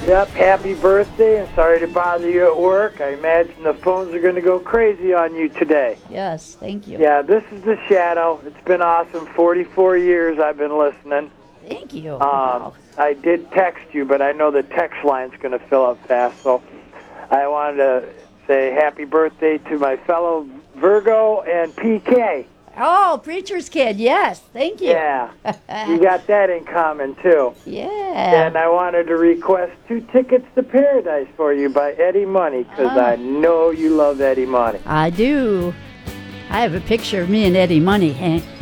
Yep, happy birthday, and sorry to bother you at work. I imagine the phones are going to go crazy on you today. Yes, thank you. Yeah, this is The Shadow. It's been awesome. 44 years I've been listening. Thank you. Wow. I did text you, but I know the text line's going to fill up fast, so I wanted to say happy birthday to my fellow Virgo and PK. Oh, Preacher's Kid, yes, thank you. Yeah, we got that in common, too. Yeah. And I wanted to request 2 tickets to Paradise for you by Eddie Money, because I know you love Eddie Money. I do. I have a picture of me and Eddie Money